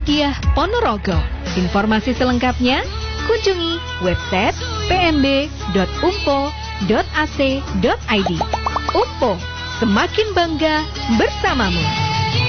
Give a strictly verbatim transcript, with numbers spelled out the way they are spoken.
Kiah Ponorogo. Informasi selengkapnya kunjungi website p m b dot umpo dot a c dot i d. Umpo, semakin bangga bersamamu.